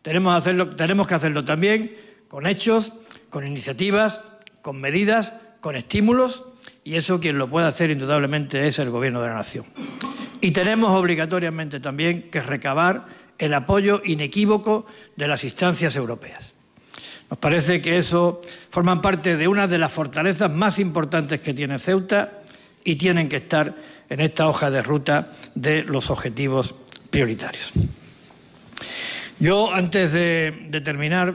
Tenemos que hacerlo también con hechos, con iniciativas, con medidas, con estímulos, y eso quien lo puede hacer indudablemente es el Gobierno de la Nación. Y tenemos obligatoriamente también que recabar el apoyo inequívoco de las instancias europeas. Nos parece que eso forma parte de una de las fortalezas más importantes que tiene Ceuta y tienen que estar en esta hoja de ruta de los objetivos prioritarios. Yo, antes de terminar,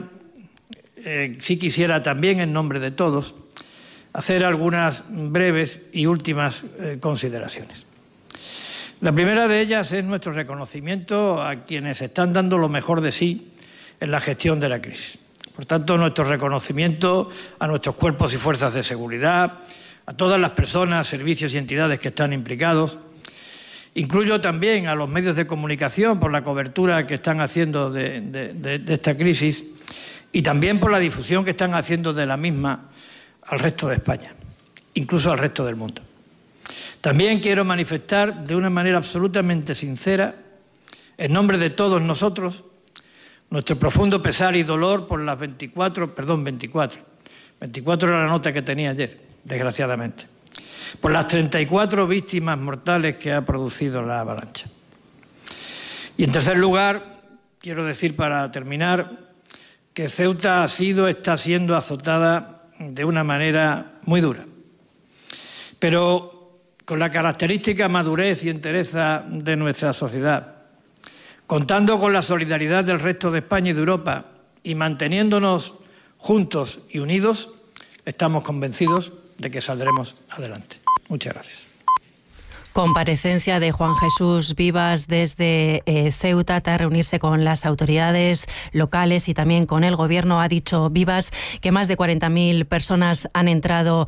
sí quisiera también, en nombre de todos, hacer algunas breves y últimas consideraciones. La primera de ellas es nuestro reconocimiento a quienes están dando lo mejor de sí en la gestión de la crisis. Por tanto, nuestro reconocimiento a nuestros cuerpos y fuerzas de seguridad, a todas las personas, servicios y entidades que están implicados. Incluyo también a los medios de comunicación por la cobertura que están haciendo de esta crisis y también por la difusión que están haciendo de la misma al resto de España, incluso al resto del mundo. También quiero manifestar de una manera absolutamente sincera, en nombre de todos nosotros, nuestro profundo pesar y dolor por las 24 era la nota que tenía ayer, desgraciadamente, por las 34 víctimas mortales que ha producido la avalancha. Y en tercer lugar, quiero decir para terminar que Ceuta está siendo azotada de una manera muy dura, pero con la característica madurez y entereza de nuestra sociedad, contando con la solidaridad del resto de España y de Europa y manteniéndonos juntos y unidos, estamos convencidos de que saldremos adelante. Muchas gracias. Comparecencia de Juan Jesús Vivas desde Ceuta tras reunirse con las autoridades locales y también con el Gobierno. Ha dicho Vivas que más de 40.000 personas han entrado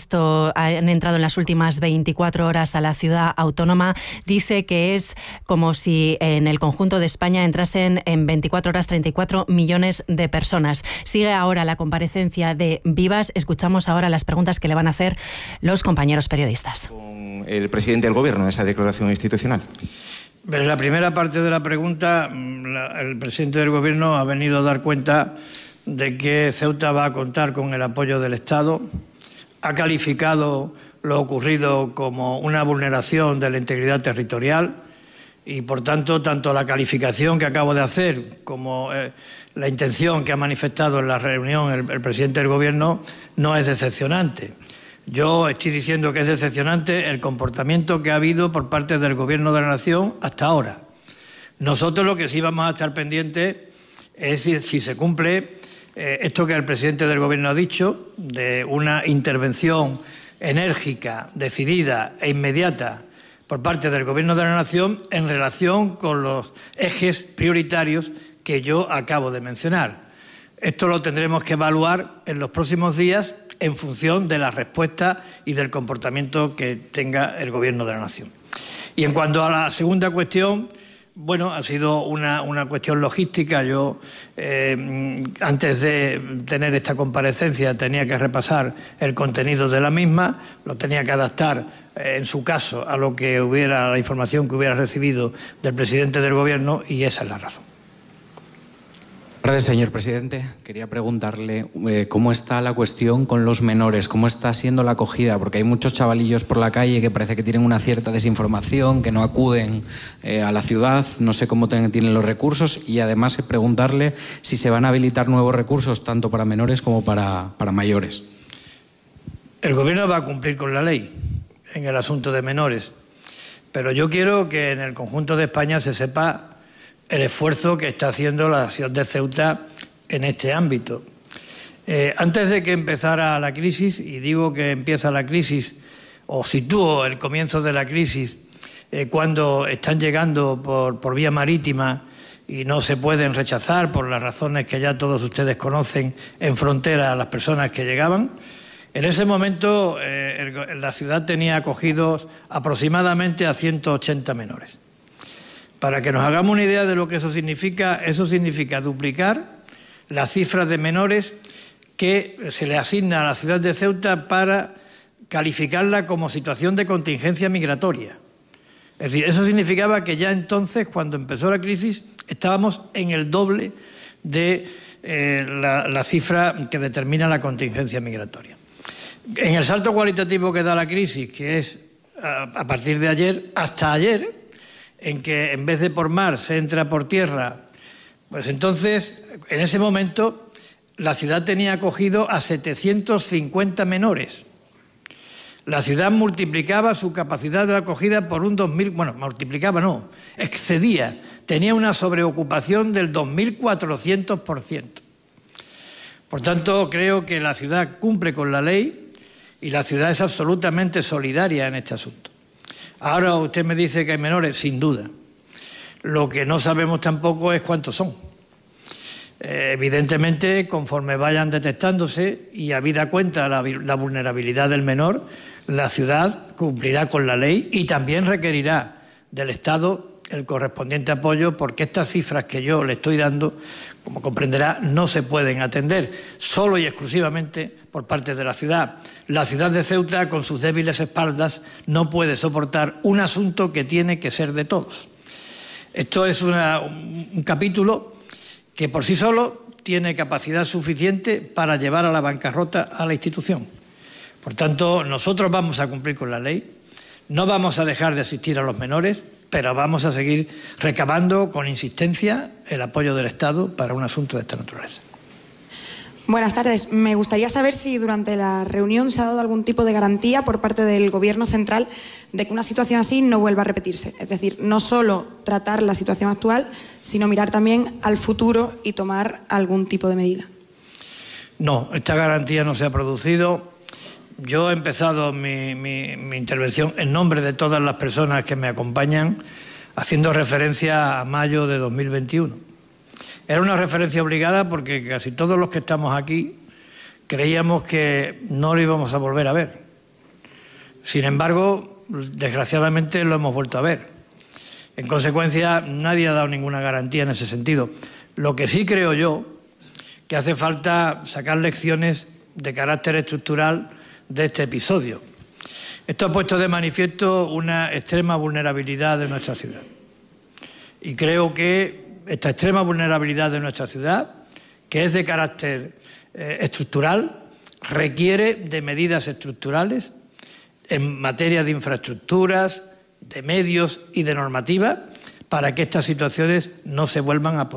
en las últimas 24 horas a la ciudad autónoma. Dice que es como si en el conjunto de España entrasen en 24 horas 34 millones de personas. Sigue ahora la comparecencia de Vivas. Escuchamos ahora las preguntas que le van a hacer los compañeros periodistas. El presidente del Gobierno, esa declaración institucional. En la primera parte de la pregunta, el presidente del Gobierno ha venido a dar cuenta de que Ceuta va a contar con el apoyo del Estado. Ha calificado lo ocurrido como una vulneración de la integridad territorial y, por tanto la calificación que acabo de hacer como la intención que ha manifestado en la reunión el presidente del Gobierno no es decepcionante. Yo estoy diciendo que es decepcionante el comportamiento que ha habido por parte del Gobierno de la Nación hasta ahora. Nosotros lo que sí vamos a estar pendientes es si se cumple esto que el presidente del Gobierno ha dicho, de una intervención enérgica, decidida e inmediata por parte del Gobierno de la Nación en relación con los ejes prioritarios que yo acabo de mencionar. Esto lo tendremos que evaluar en los próximos días en función de la respuesta y del comportamiento que tenga el Gobierno de la Nación. Y en cuanto a la segunda cuestión, bueno, ha sido una cuestión logística. Yo, antes de tener esta comparecencia, tenía que repasar el contenido de la misma, lo tenía que adaptar, en su caso, a la información que hubiera recibido del presidente del Gobierno, y esa es la razón. Buenas tardes, señor presidente. Quería preguntarle cómo está la cuestión con los menores, cómo está siendo la acogida, porque hay muchos chavalillos por la calle que parece que tienen una cierta desinformación, que no acuden a la ciudad, no sé cómo tienen los recursos, y además preguntarle si se van a habilitar nuevos recursos tanto para menores como para mayores. El Gobierno va a cumplir con la ley en el asunto de menores, pero yo quiero que en el conjunto de España se sepa el esfuerzo que está haciendo la ciudad de Ceuta en este ámbito. Antes de que empezara la crisis, y digo que empieza la crisis, o sitúo el comienzo de la crisis, cuando están llegando por vía marítima y no se pueden rechazar por las razones que ya todos ustedes conocen en frontera a las personas que llegaban, en ese momento la ciudad tenía acogidos aproximadamente a 180 menores. Para que nos hagamos una idea de lo que eso significa duplicar las cifras de menores que se le asigna a la ciudad de Ceuta para calificarla como situación de contingencia migratoria. Es decir, eso significaba que ya entonces, cuando empezó la crisis, estábamos en el doble de la cifra que determina la contingencia migratoria. En el salto cualitativo que da la crisis, que es a partir de ayer, hasta ayer, en que en vez de por mar se entra por tierra, pues entonces, en ese momento, la ciudad tenía acogido a 750 menores. La ciudad multiplicaba su capacidad de acogida por un 2000, bueno, multiplicaba no, excedía, tenía una sobreocupación del 2400%. Por tanto, creo que la ciudad cumple con la ley y la ciudad es absolutamente solidaria en este asunto. Ahora usted me dice que hay menores, sin duda. Lo que no sabemos tampoco es cuántos son. Evidentemente, conforme vayan detectándose y habida cuenta la vulnerabilidad del menor, la ciudad cumplirá con la ley y también requerirá del Estado el correspondiente apoyo, porque estas cifras que yo le estoy dando, como comprenderá, no se pueden atender solo y exclusivamente por parte de la ciudad. La ciudad de Ceuta, con sus débiles espaldas, no puede soportar un asunto que tiene que ser de todos. Esto es un capítulo que por sí solo tiene capacidad suficiente para llevar a la bancarrota a la institución. Por tanto, nosotros vamos a cumplir con la ley, no vamos a dejar de asistir a los menores, pero vamos a seguir recabando con insistencia el apoyo del Estado para un asunto de esta naturaleza. Buenas tardes. Me gustaría saber si durante la reunión se ha dado algún tipo de garantía por parte del Gobierno central de que una situación así no vuelva a repetirse. Es decir, no solo tratar la situación actual, sino mirar también al futuro y tomar algún tipo de medida. No, esta garantía no se ha producido. Yo he empezado mi intervención en nombre de todas las personas que me acompañan, haciendo referencia a mayo de 2021. Era una referencia obligada porque casi todos los que estamos aquí creíamos que no lo íbamos a volver a ver. Sin embargo, desgraciadamente lo hemos vuelto a ver. En consecuencia, nadie ha dado ninguna garantía en ese sentido. Lo que sí creo yo, que hace falta sacar lecciones de carácter estructural de este episodio. Esto ha puesto de manifiesto una extrema vulnerabilidad de nuestra ciudad. Y creo que esta extrema vulnerabilidad de nuestra ciudad, que es de carácter estructural, requiere de medidas estructurales en materia de infraestructuras, de medios y de normativa para que estas situaciones no se vuelvan a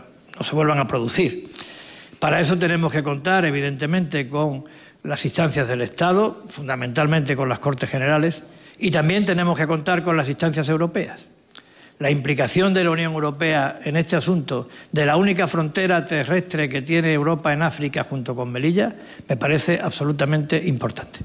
producir. Para eso tenemos que contar, evidentemente, con las instancias del Estado, fundamentalmente con las Cortes Generales, y también tenemos que contar con las instancias europeas. La implicación de la Unión Europea en este asunto, de la única frontera terrestre que tiene Europa en África junto con Melilla, me parece absolutamente importante.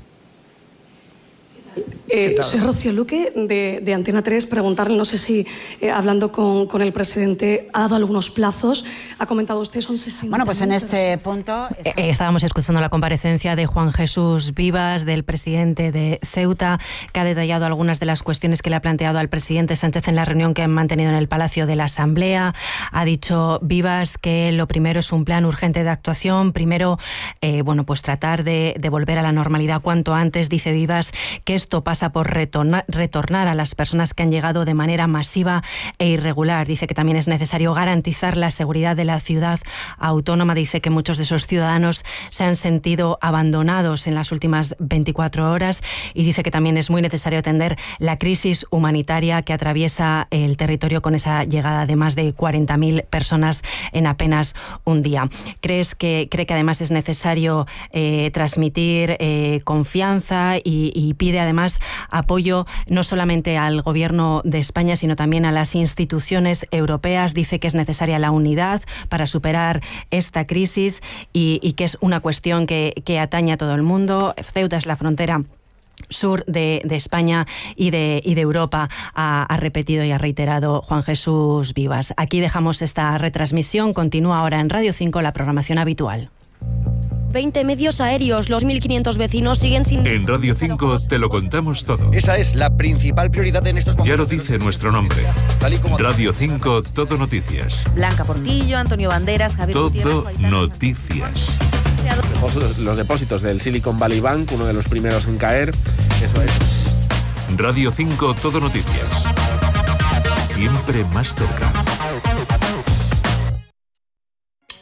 Soy Rocío Luque, de Antena 3. Preguntarle, no sé si hablando con el presidente ha dado algunos plazos. Ha comentado usted, son 60. Bueno, pues en este punto... Estábamos escuchando la comparecencia de Juan Jesús Vivas, del presidente de Ceuta, que ha detallado algunas de las cuestiones que le ha planteado al presidente Sánchez en la reunión que han mantenido en el Palacio de la Asamblea. Ha dicho Vivas que lo primero es un plan urgente de actuación. Primero, pues tratar de volver a la normalidad cuanto antes. Dice Vivas que esto pasa por retornar a las personas que han llegado de manera masiva e irregular. Dice que también es necesario garantizar la seguridad de la ciudad autónoma. Dice que muchos de esos ciudadanos se han sentido abandonados en las últimas 24 horas y dice que también es muy necesario atender la crisis humanitaria que atraviesa el territorio con esa llegada de más de 40.000 personas en apenas un día. Cree que además es necesario transmitir confianza y pide además apoyo no solamente al Gobierno de España, sino también a las instituciones europeas. Dice que es necesaria la unidad para superar esta crisis y que es una cuestión que atañe a todo el mundo. Ceuta es la frontera sur de España y de Europa, ha repetido y ha reiterado Juan Jesús Vivas. Aquí dejamos esta retransmisión. Continúa ahora en Radio 5 la programación habitual. 20 medios aéreos, los 1.500 vecinos siguen sin... En Radio 5 te lo contamos todo. Esa es la principal prioridad en estos momentos. Ya lo dice nuestro nombre. Radio 5, Todo Noticias. Blanca Portillo, Antonio Banderas, Javier Todo Noticias. Los depósitos del Silicon Valley Bank, uno de los primeros en caer. Eso es. Radio 5, Todo Noticias. Siempre más cerca.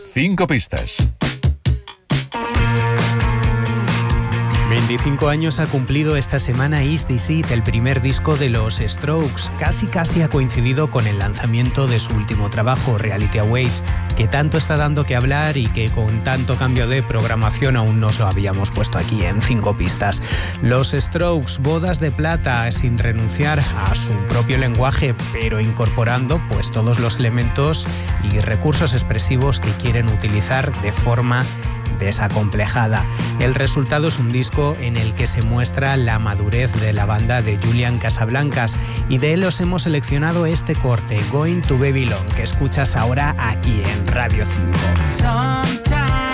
5 pistas. 25 años ha cumplido esta semana Is This It, el primer disco de los Strokes. Casi ha coincidido con el lanzamiento de su último trabajo, Reality Awaits, que tanto está dando que hablar y que con tanto cambio de programación aún no se lo habíamos puesto aquí en 5 pistas. Los Strokes, bodas de plata, sin renunciar a su propio lenguaje, pero incorporando pues todos los elementos y recursos expresivos que quieren utilizar de forma desacomplejada. El resultado es un disco en el que se muestra la madurez de la banda de Julian Casablancas, y de él os hemos seleccionado este corte, Going to Babylon, que escuchas ahora aquí en Radio 5.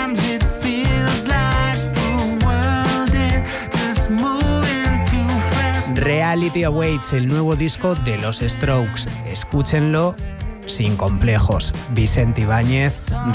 Reality Awaits, el nuevo disco de los Strokes. Escúchenlo sin complejos. Vicente Ibáñez,